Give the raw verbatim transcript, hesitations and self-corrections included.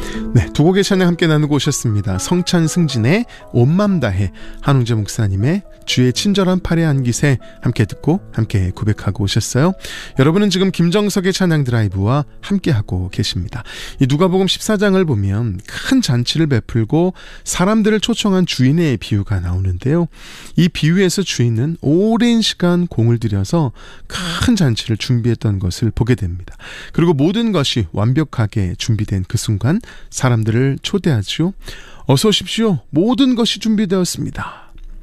네, 두 곡의 찬양 함께 나누고 오셨습니다. 성찬 승진의 온 맘 다해, 한웅재 목사님의 주의 친절한 팔에 안기세 함께 듣고 함께 고백하고 오셨어요. 여러분은 지금 김정석의 찬양 드라이브와 함께하고 계십니다. 이 누가복음 십사 장을 보면 큰 잔치를 베풀고 사람들을 초청한 주인의 비유가 나오는데요. 이 비유에서 주인은 오랜 시간 공을 들여서 큰 잔치를 준비했던 것을 보게 됩니다. 그리고 모든 것이 완벽하게 준비된 그 순간 사람들을 초대하죠. 어서 오십시오. 모든 것이 준비되었습니다.